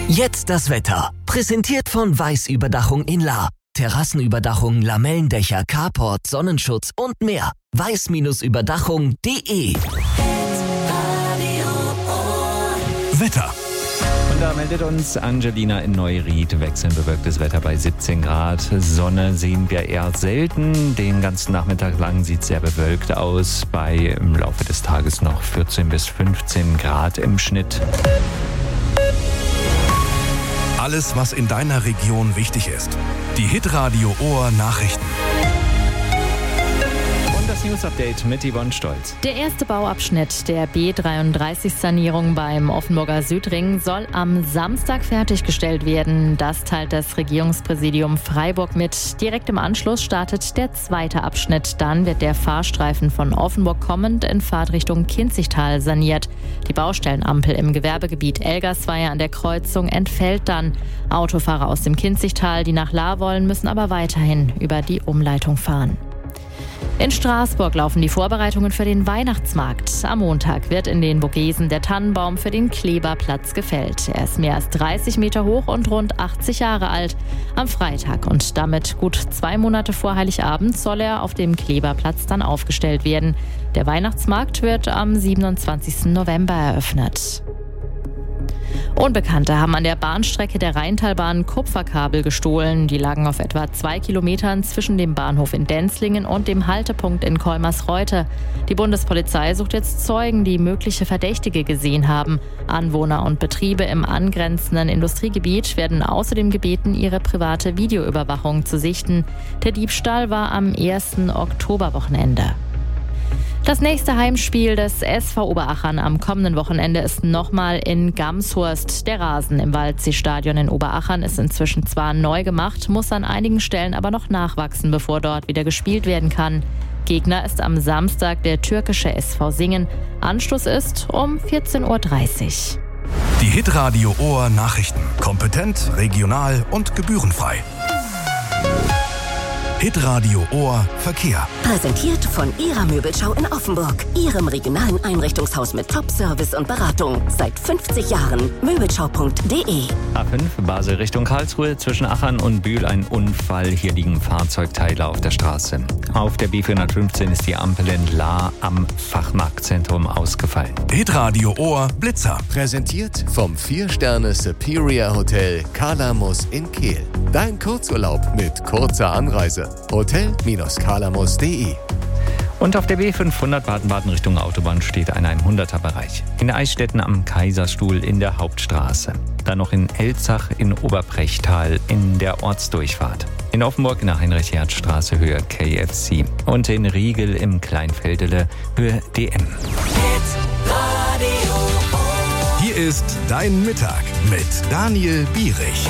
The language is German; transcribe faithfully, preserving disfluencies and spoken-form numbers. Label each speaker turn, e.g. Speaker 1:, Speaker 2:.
Speaker 1: Jetzt das Wetter. Präsentiert von Weiß-Überdachung in Lahr. Terrassenüberdachung, Lamellendächer, Carport, Sonnenschutz und mehr. weiß Überdachung punkt de.
Speaker 2: Wetter.
Speaker 3: Und da meldet uns Angelina in Neuried. Wechselnd bewölktes Wetter bei siebzehn Grad. Sonne sehen wir eher selten. Den ganzen Nachmittag lang sieht es sehr bewölkt aus. Bei im Laufe des Tages noch vierzehn bis fünfzehn Grad im Schnitt.
Speaker 2: Alles, was in deiner Region wichtig ist. Die Hitradio Ohr Nachrichten.
Speaker 3: Und das News-Update mit Yvonne Stolz.
Speaker 4: Der erste Bauabschnitt der B dreiunddreißig-Sanierung beim Offenburger Südring soll am Samstag fertiggestellt werden. Das teilt das Regierungspräsidium Freiburg mit. Direkt im Anschluss startet der zweite Abschnitt. Dann wird der Fahrstreifen von Offenburg kommend in Fahrtrichtung Kinzigtal saniert. Die Baustellenampel im Gewerbegebiet Elgersweier an der Kreuzung entfällt dann. Autofahrer aus dem Kinzigtal, die nach Lahr wollen, müssen aber weiterhin über die Umleitung fahren. In Straßburg laufen die Vorbereitungen für den Weihnachtsmarkt. Am Montag wird in den Vogesen der Tannenbaum für den Kleberplatz gefällt. Er ist mehr als dreißig Meter hoch und rund achtzig Jahre alt. Am Freitag und damit gut zwei Monate vor Heiligabend soll er auf dem Kleberplatz dann aufgestellt werden. Der Weihnachtsmarkt wird am siebenundzwanzigsten November eröffnet. Unbekannte haben an der Bahnstrecke der Rheintalbahn Kupferkabel gestohlen. Die lagen auf etwa zwei Kilometern zwischen dem Bahnhof in Denzlingen und dem Haltepunkt in Kolmersreute. Die Bundespolizei sucht jetzt Zeugen, die mögliche Verdächtige gesehen haben. Anwohner und Betriebe im angrenzenden Industriegebiet werden außerdem gebeten, ihre private Videoüberwachung zu sichten. Der Diebstahl war am ersten Oktoberwochenende. Das nächste Heimspiel des S V Oberachern am kommenden Wochenende ist nochmal in Gamshurst. Der Rasen im Waldseestadion in Oberachern ist inzwischen zwar neu gemacht, muss an einigen Stellen aber noch nachwachsen, bevor dort wieder gespielt werden kann. Gegner ist am Samstag der türkische S V Singen. Anstoß ist um vierzehn Uhr dreißig.
Speaker 2: Die Hitradio Ohr Nachrichten. Kompetent, regional und gebührenfrei. Hitradio Ohr Verkehr.
Speaker 5: Präsentiert von Ihrer Möbelschau in Offenburg. Ihrem regionalen Einrichtungshaus mit Top-Service und Beratung. Seit fünfzig Jahren. Möbelschau punkt de.
Speaker 3: A fünf Basel Richtung Karlsruhe zwischen Achern und Bühl ein Unfall. Hier liegen Fahrzeugteile auf der Straße. Auf der B vierhundertfünfzehn ist die Ampel in Lahr am Fachmarktzentrum ausgefallen.
Speaker 2: Hitradio Ohr Blitzer.
Speaker 6: Präsentiert vom vier Sterne Superior Hotel Kalamus in Kehl. Dein Kurzurlaub mit kurzer Anreise. hotel Kalamus punkt de.
Speaker 3: Und auf der B fünfhundert Baden-Baden Richtung Autobahn steht ein hunderter-Bereich. In Eichstätten am Kaiserstuhl in der Hauptstraße. Dann noch in Elzach in Oberbrechtal in der Ortsdurchfahrt. In Offenburg in der Heinrich-Hertz-Straße Höhe K F C. Und in Riegel im Kleinfeldele Höhe D M.
Speaker 2: Hier ist dein Mittag mit Daniel Bierich.